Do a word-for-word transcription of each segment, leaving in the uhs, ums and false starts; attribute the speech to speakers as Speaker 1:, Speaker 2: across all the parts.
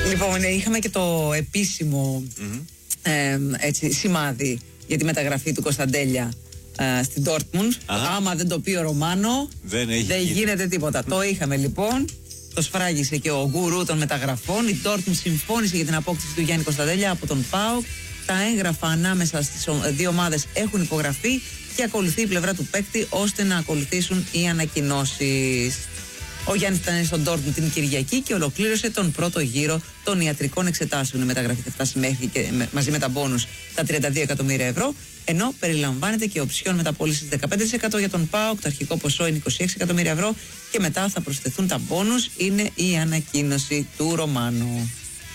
Speaker 1: Λοιπόν, είχαμε και το επίσημο mm-hmm. ε, έτσι, σημάδι για τη μεταγραφή του Κωνσταντέλια ε, στην Dortmund. Άμα δεν το πει ο Ρωμάνο,
Speaker 2: δεν,
Speaker 1: δεν γίνεται τίποτα. Το είχαμε λοιπόν. Το σφράγισε και ο γκουρού των μεταγραφών. Η Dortmund συμφώνησε για την απόκτηση του Γιάννη Κωνσταντέλια από τον ΠΑΟΚ. Τα έγγραφα ανάμεσα στις δύο ομάδες έχουν υπογραφεί και ακολουθεί η πλευρά του παίκτη ώστε να ακολουθήσουν οι ανακοινώσεις. Ο Γιάννης ήταν στον Dortmund την Κυριακή και ολοκλήρωσε τον πρώτο γύρο των ιατρικών εξετάσεων. Η μεταγραφή θα φτάσει μέχρι και με, μαζί με τα μπόνους τα τριάντα δύο εκατομμύρια ευρώ, ενώ περιλαμβάνεται και οψιόν μεταπώλησης δεκαπέντε τοις εκατό για τον ΠΑΟΚ. Το αρχικό ποσό είναι είκοσι έξι εκατομμύρια ευρώ και μετά θα προσθεθούν τα μπόνους. Είναι η ανακοίνωση του Ρωμάνου.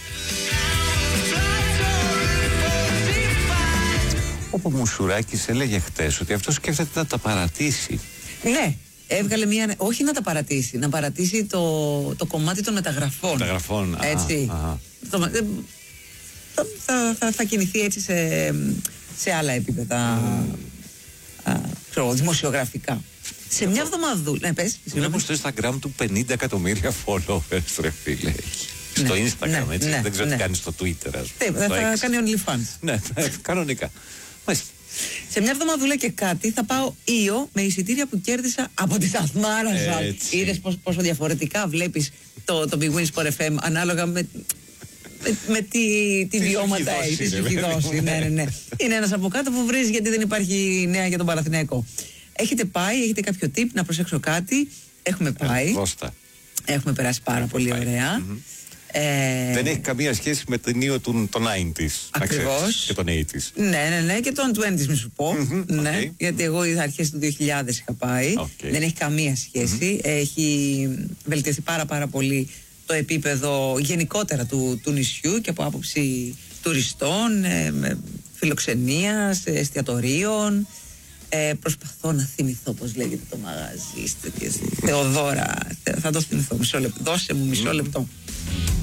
Speaker 2: Ο Μουσουράκης έλεγε χτες ότι αυτό σκέφτεται να τα παρατήσει.
Speaker 1: Ναι. Έβγαλε μια. Όχι να τα παρατήσει, να παρατήσει το, το κομμάτι των μεταγραφών.
Speaker 2: Μεταγραφών,
Speaker 1: έτσι. Α, α. Το, θα, θα, θα, θα κινηθεί έτσι σε, σε άλλα επίπεδα. Mm. Α, ξέρω, δημοσιογραφικά. Σε μια εβδομαδούλα. Ναι, πες.
Speaker 2: Βλέπω στο Instagram του πενήντα εκατομμύρια followers, ρε φίλε. Στο ναι, Instagram, ναι, έτσι. Ναι, δεν ξέρω ναι. τι κάνει στο Twitter, ας πούμε.
Speaker 1: Θα, θα κάνει OnlyFans.
Speaker 2: Ναι, κανονικά. Μάλιστα.
Speaker 1: Σε μια εβδομαδούλα και κάτι θα πάω Ήο με εισιτήρια που κέρδισα από τη Σταθμάρα. Είδες πόσο διαφορετικά βλέπεις το, το Big Win Sport εφ εμ ανάλογα με, με, με τι, τι βιώματα έχει, τι σου έχει δώσει. ναι, ναι, ναι. Είναι ένας από κάτω που βρίζει γιατί δεν υπάρχει νέα για τον Παναθηναϊκό. Έχετε πάει, έχετε κάποιο tip, να προσέξω κάτι. Έχουμε πάει. Ε, Έχουμε περάσει πάρα πολύ ωραία. Mm-hmm.
Speaker 2: Ε... Δεν έχει καμία σχέση με την Ήο των ενενήντα
Speaker 1: Ακριβώς.
Speaker 2: Και των ογδόντα.
Speaker 1: Ναι, ναι, ναι, και των είκοσι μη σου πω.
Speaker 2: Mm-hmm,
Speaker 1: ναι,
Speaker 2: okay.
Speaker 1: Γιατί εγώ οι αρχές του δύο χιλιάδες είχα πάει.
Speaker 2: Okay.
Speaker 1: Δεν έχει καμία σχέση. Mm-hmm. Έχει βελτιωθεί πάρα πάρα πολύ το επίπεδο γενικότερα του, του νησιού και από άποψη τουριστών, ε, φιλοξενίας, εστιατορίων. Ε, προσπαθώ να θυμηθώ πώς λέγεται το μαγαζί. Θεοδώρα. Θα το θυμηθώ. Μισό λεπτό. Δώσε μου μισό λεπτό.